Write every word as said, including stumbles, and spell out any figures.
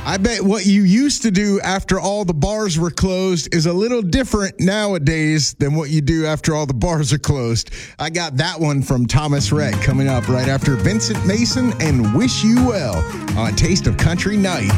I bet what you used to do after all the bars were closed is a little different nowadays than what you do after all the bars are closed. I got that one from Thomas Rhett coming up right after Vincent Mason and Wish You Well on Taste of Country Nights.